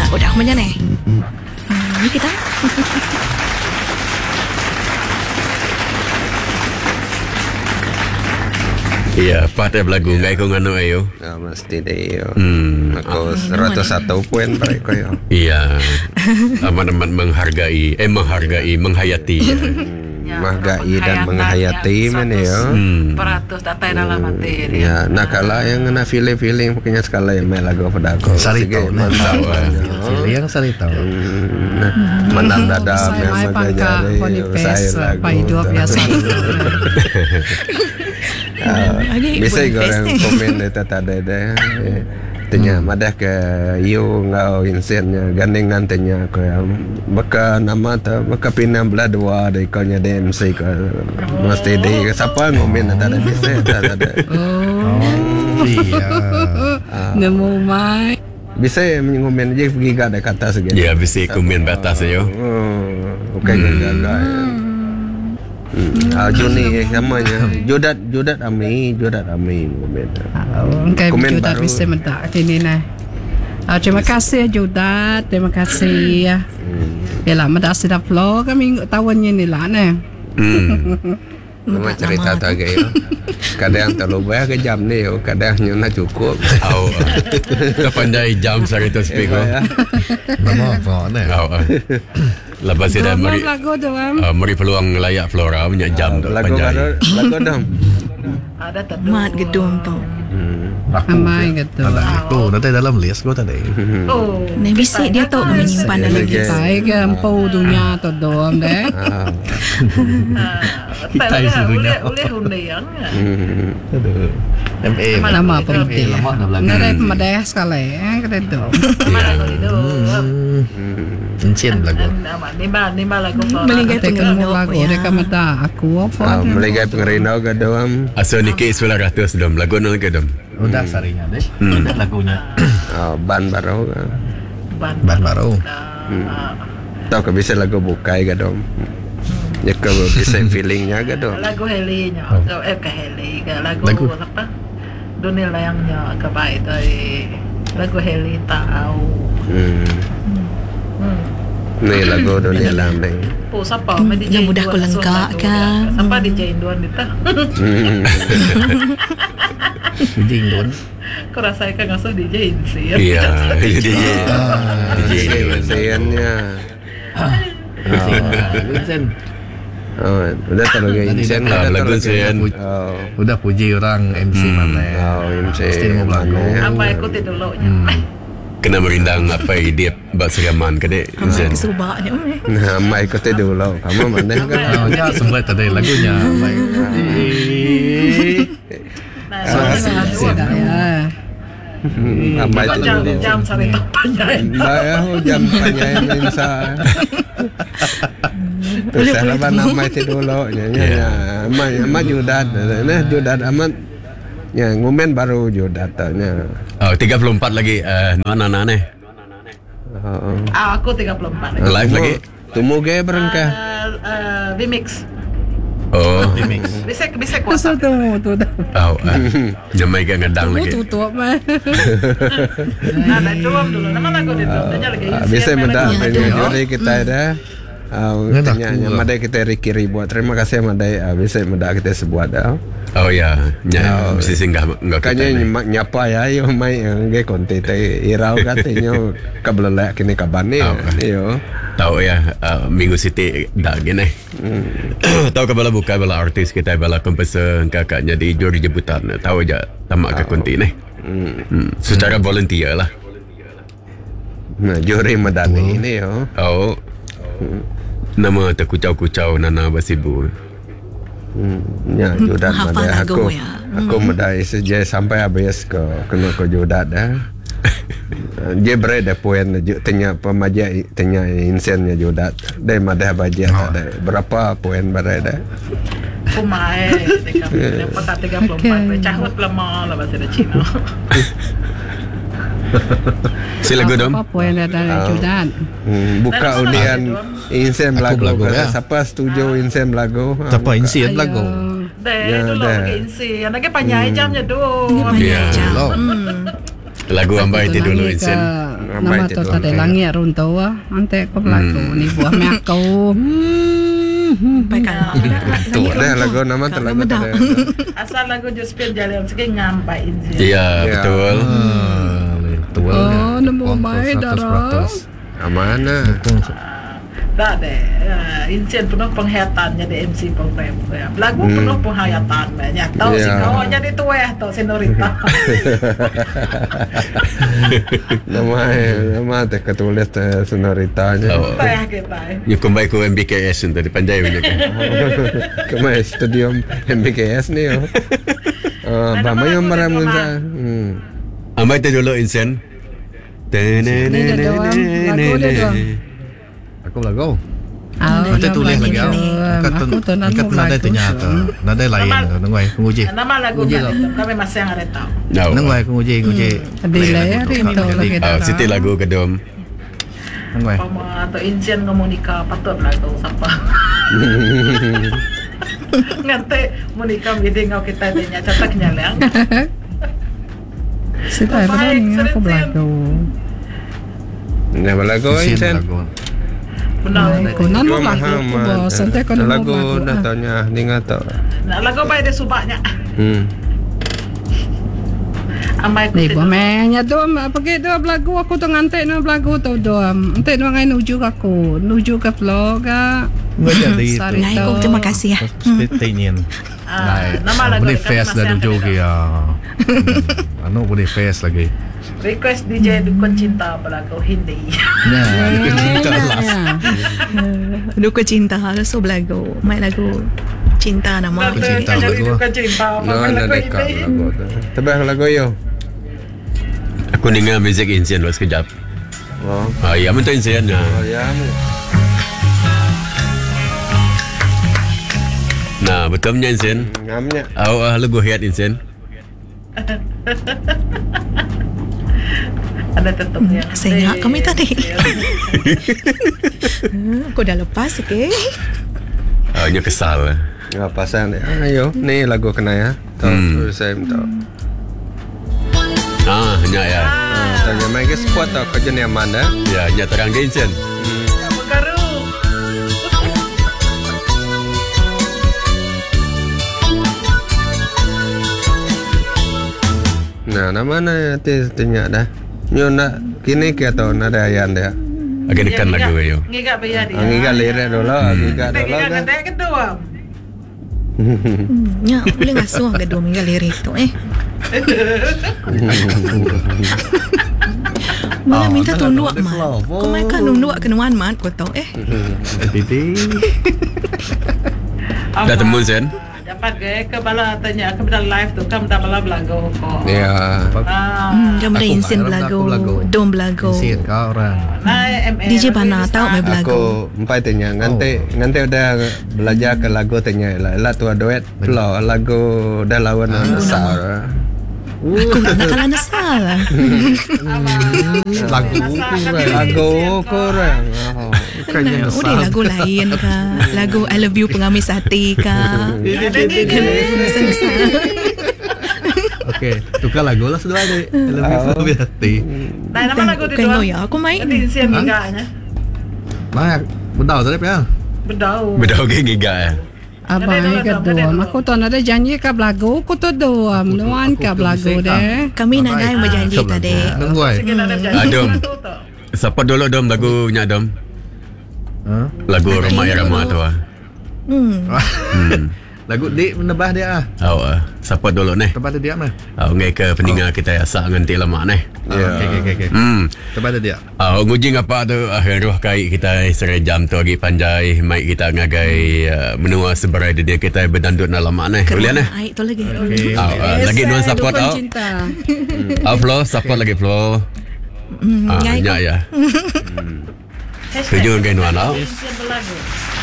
Udah macam ni. Ni kita. Iya, patah belagu ngai ko ngano ayo. Mesti deh yo. Aku 101 poin mereka yo. Iya. Amat-amat menghayati. Menghargai dan menghayati mana yo. Peratus data dalam materi. Ya, nak kalah yang kena feeling punya sekala yang main lagu pada aku. Sarito, yang sarito. Menang dada yang mengajar saya lagu. Hidup biasa. Bisa orang komen itu tadi deh. Tanya madah ke you ngau insennya gandingan tanya ko baka nama ta baka pinam belah dua dari kau nya DMC ko mesti di siapa ngomen tadi bisa tadi. Iya. Nemu mai. Bisa ngomen je pergi gak ada kata segala. Ya bisa komen batas yo. Okey jaga. Juni namanya Jodat Ami komen. Komen Jodat bisa mentak sini nah. Terima kasih Jodat, terima kasih ya. Yalah mentak sudah flow kami tahunnya ni lah nah. Nama cerita tak gaya. Kadang terlalu banyak ke jam ni, kadangnya nak cukup. Kau pandai jam saya itu speak ko. Nama apa ni? Lepas itu mari peluang layak Flora punya jam tu panjang. Lagu dong. Ada tak? Mat gedung tu. Amai gitu. Tu nanti dalam list ko tadi. Oh, Ni bisik dia tahu kami nyimpan dalam kita. Baik ke empau dunia tu dom deh. Kita isunya. Oleh undian. Aduh. MA. Nama penting. Ngerai pemadai sekali. Kata tu. Mana itu? Cincin lagu. Nimba lagu. Meligai pengen lagu. Mereka mata aku. Meligai pengerina ke dalam. Asal ni ke 900 dom lagu nol ke dom. Udah sarinya deh. Udah lagunya. Ban baru. Ban baru. Tahu ke bisa lagu bukai ke dom. Ya ke bisa feelingnya ke dom. Lagu Helinya. Ke Heli. Lagu apa? Dunia layangnya kebaik dari lagu Heli tahu. Ni lagu dunia lambeng. Oh, siapa? Yang mudah ku lengkak kan. Siapa DJ Induan itu? DJ Induan. Kau rasakan ngasuh DJ Insir. Iya, DJ. Insennya. Insen. Udah terlalu gaya insen. Lagu insen. Udah puji orang MC mana. MC. Pasti mau lagu. Apa ikuti dulu nya. Kena merindang apa dia buat seriaman ke dek insen. Subaknya. Nah, mai ikut dulu. Kamu mana kan? Ya semua tadi lagunya. Apa itu dulu? Jam sari panjang. Jam panjang insa. Terus apa nama itu dulu? Amat Jodat. Nah Jodat amat. Ya ngomen baru Jodat nya. 34 lagi anak-anak ni. Aku 34 lagi. Live lagi. Temu gaya berengkah. Vmix. Oh, Bisa kuasa tu dah. Nyamai ke ngedang lagi. Tutup mah. Nah, coba dulu. Nama lagu itu. Tanya lagi. Bisa mendak juri kita dah. Tanya madai kita Ricky buat. Terima kasih madai. Bisa mendak kita sebuah dah. Oh ya, mesti singgah enggak kita. Kanya nyapa ya yo mai ngai konte tai irau katanya kabelak kini kaban ni. Yo. Tahu ya, Minggu City dak gini. Tahu ke bala buka bala artis kita bala komposer kakaknya di juri jemputan. Tahu aja tamak ke konti ni. Secara volunteer lah. Nah, juri madani ini yo. Oh. Nama terkucau-kucau Nana Basibu. Ya, Jodat madai aku madai sejak sampai habis ke kena ke Jodat dah. Dia berada poin tanya pemaja tanya insennya Jodat. Dia madai bajet ada berapa poin berada? Pemain 34 cahut lama lah bahasa Cina. Sila godom. Apa poin dari Jodat? Buka undian insen lagu. Siapa setuju insen lagu? Siapa insen lagu? Dulu insen. Anaknya panjang jamnya tu. Panjang jam. Lagu ambai itu dulu insen. Nama tu tak ada langit runtuh ah. Ante ko lagu ni buah me aku. Baikkan. Tu dah lagu nama tu lagu tu. Asal lagu Jospin jalan sikit ngampain sih. Ya, betul. Betul. Oh, nombor baik darah. Mana? Tak deh. Insiden penuh penghayatan jadi MC program. Lagu penuh penghayatan banyak. Tahu sih kau jadi tuah tahu senorita. Nama teh ketulis sonoritanya. Tuah kita. Yung kembali ko MBKS tadi pandai punya kan. Kemai studio MBKS ni. Bama yung maramun sa. Amai tu dulu insen. Aku lagu. Ah, Nanti tulis lagi ah. Aku tu nak Angkat nada tu nyata. Nada lain tu. Nunggu nguji. Nama lagu kami masih yang ada tahu. No. Nunggu nguji. Delay rinto lagi darah. Siti lagu kedom. Nunggu. Pama atau insiden komunika patut lagu siapa. Ngante Monica video kita tanya cataknya lang. Sita ni aku lagu. Nama lagu Insen. Benar. Ko nan mo lagu ko bo sante ko nan Lagu mo dah lagu. tanya ni ngata. Nah, lagu baik dia subaknya. Amai Ni bo menya dom pergi do lagu aku tu ngante no lagu tu dom. Ante no ngai nuju ke vlog ah. Jadi Sorry. Lai ko terima kasih ya. Tingin. Nama lagu Boleh kami face masih dah yang tujuh ada ya. Ano boleh face lagi. Request DJ Dukun Cinta berlagu Hindi. Nah, kita last. Duka cinta so lagu. Mai lagu cinta nama. Cinta Jadi lagu. Dukun Cinta No, ada berlagu dekat Hindi. lagu tu. Tebak lagu yo. Aku dengar music insen dulu sekejap. Oh, Ya, minta insen ya. ya. Nah, betulnya insen. Ngamnya. Lagu hayat insen. Ada tetapnya. Saya ingat kami tadi. Aku dah lepas sikit. Nya kesal. Ya pasal ni. Ayo, ni lagu kena ya. Tahu saya minta. Nya ya. Tanya mai ke squad atau kerja ni mana? Ya, nya terang ke insen. Menggaru. Nah, nama mana nanti tanya dah. Nyo nak kini ke atau nada ayan dia. Agak dekat lagu yo. Ngigak bayar dia. Ngigat lirik dulu, ngigat dulu Ngigak kan. kata kedua. Ya, boleh ngasuh ke dua minggu lirik tu Mula minta tunduk mat. Kau mai kan tunduk kenuan mat kau tahu Titi. Dah temu sen. Dapat ke bala tanya ke bala live tu kan dah bala belagu kok. Ya. Kamu dah insen belagu, dom belagu. Insin kau orang. Nah, DJ Bana tahu mai belagu. Aku empat tanya ngante udah belajar ke lagu tanya lah tua duet flow lagu dah lawan besar. Aku tak nak kalah nasal. Lagu korang. Udah lagu lain kah? Lagu I Love You pengamis hati kah? Okey, tukar lagu lah sudah ada. Lebih hati. Nah, nama lagu tu Bukan doang. ya, aku main. Jadi insian ngigaknya. Mana bedau tadi ya? Bedau. Bedau ke giga ya. Abang ke dom. Aku tu ada janji ke lagu, aku tu dom. Nuan ke lagu deh. Kami nak ngai berjanji tadi. Nunggu ai. Sikit ada janji. Adom. Tu tu. Siapa dulu dom lagunya dom? Lagu Roma Irama tu ah. Lagu dik menebah dia ah. Siapa dulu ni? Tempat dia mah. Ngai ke peninga kita ya sak nganti lama ni. Okey. Tempat dia. Nguji ngapa tu roh kai kita serejam tu lagi panjai mai kita ngagai menua seberai dia kita berdandut na lama ni. Boleh ni? Aik tu lagi. Lagi nuan support Dukun tau. cinta. Flow support lagi flow. Ngai Ya ya. Tujuan kai nuan tau. Insian berlagu.